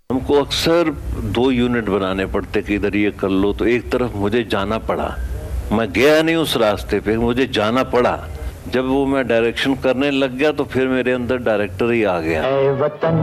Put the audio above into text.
हमको अक्सर 2 यूनिट बनाने पड़ते कि इधर ये कर लो, तो एक तरफ मुझे जाना पड़ा। मैं गया नहीं उस रास्ते पे, मुझे जाना पड़ा। जब वो मैं डायरेक्शन करने लग गया तो फिर मेरे अंदर डायरेक्टर ही आ गया।